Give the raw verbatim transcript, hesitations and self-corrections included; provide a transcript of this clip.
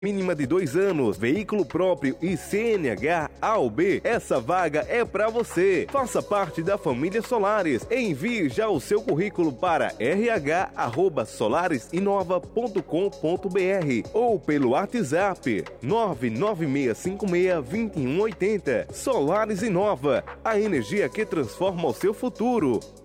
Mínima de dois anos, veículo próprio e C N H A ou B, essa vaga é para você. Faça parte da família Solaris. Envie já o seu currículo para r h arroba solaris inova ponto com ponto b r ou pelo WhatsApp nove nove seis cinco seis, dois um oito zero. Solaris Inova, a energia que transforma o seu futuro.